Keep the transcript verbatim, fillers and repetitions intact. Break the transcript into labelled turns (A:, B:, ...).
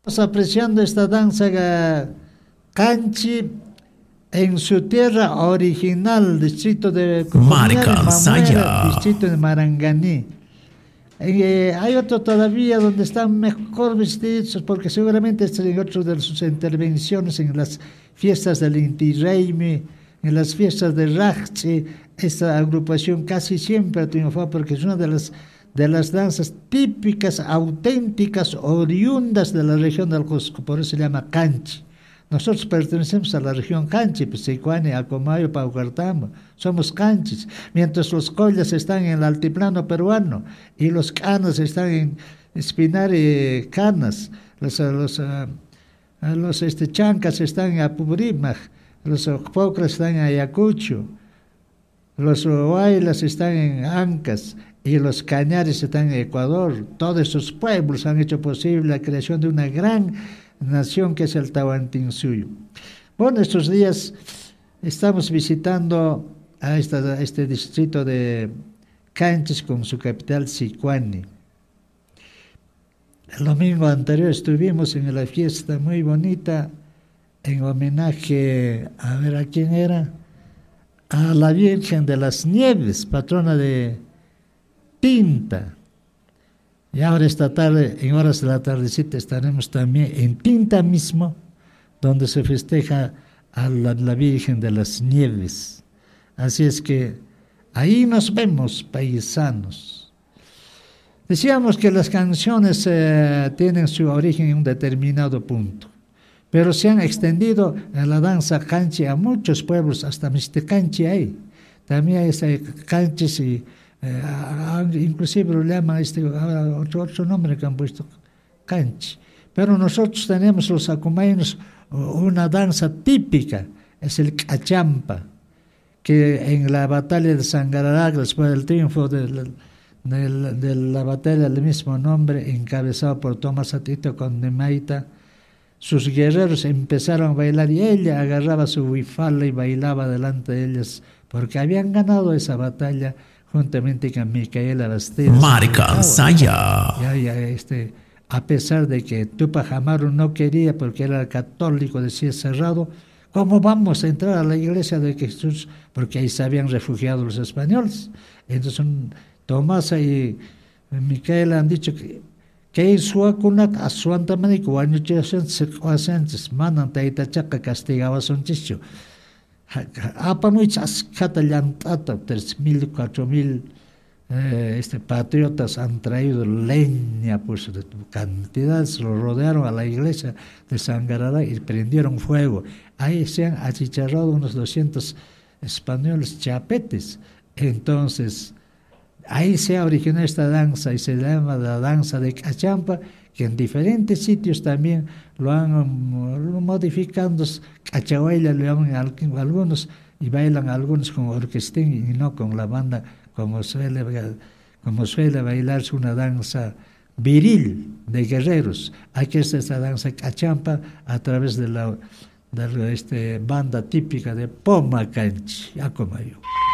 A: Estamos apreciando esta danza eh, canchi en su tierra original, distrito de
B: Marca Saya,
A: distrito de Maranganí. Eh, hay otro todavía donde están mejor vestidos, porque seguramente este es otro de sus intervenciones en las fiestas del Inti Raymi, en las fiestas de Rajchi. Esta agrupación casi siempre ha triunfado porque es una de las de las danzas típicas, auténticas, oriundas de la región del Cusco, por eso se llama Canchi. Nosotros pertenecemos a la región Canchi, Psicuane, Acomayo, Paucartambo, somos canchis, mientras los collas están en el altiplano peruano y los canas están en Espinar y Canas, los, los, uh, los este, chancas están en Apurímac, los pocras están en Ayacucho, los huaylas están en Ancas, y los cañares están en Ecuador. Todos esos pueblos han hecho posible la creación de una gran nación que es el Tahuantinsuyo. Bueno, estos días estamos visitando a, esta, a este distrito de Canchis con su capital Sicuani. El domingo anterior estuvimos en la fiesta muy bonita en homenaje, a ver, ¿a quién era? A la Virgen de las Nieves, patrona de Tinta. Y ahora esta tarde, en horas de la tardecita, estaremos también en Tinta mismo, donde se festeja a la, la Virgen de las Nieves. Así es que ahí nos vemos, paisanos. Decíamos que las canciones eh, tienen su origen en un determinado punto, pero se han extendido en la danza canchi a muchos pueblos, hasta Mixtecanchi hay. También hay este, canchis y Eh, inclusive lo llaman este, otro, otro nombre que han puesto, canchi. Pero nosotros tenemos los acumaynos una danza típica, es el cachampa, que en la batalla de Sangararaga, después del triunfo de, de, de, de la batalla del mismo nombre, encabezado por Tomás Atito con Nemaita, sus guerreros empezaron a bailar y ella agarraba su huifala y bailaba delante de ellas, porque habían ganado esa batalla juntamente con Micaela Bastedas.
B: Marca Saya.
A: Ya, ya, este, a pesar de que Tupac Amaru no quería porque era católico, decía cerrado, ¿cómo vamos a entrar a la iglesia de Jesús? Porque ahí se habían refugiado los españoles. Entonces Tomás y Micaela han dicho que que suakunak asuantamani kuañuchashan secuasantes manan taitachaca castigaba son chicho. Apa muy chascata llantata, tres mil, cuatro mil eh, este, patriotas han traído leña, pues de cantidades, lo rodearon a la iglesia de Sangarara y prendieron fuego. Ahí se han achicharrado unos doscientos españoles chapetes. Entonces, ahí se ha originado esta danza y se llama la danza de Cachampa, que en diferentes sitios también lo han um, modificando. Cachahuayla le llaman algunos y bailan algunos con orquestín y no con la banda como suele, como suele bailarse una danza viril de guerreros. Aquí está esta danza Cachampa a través de la, de la este, banda típica de Poma Canchi, Acomayo.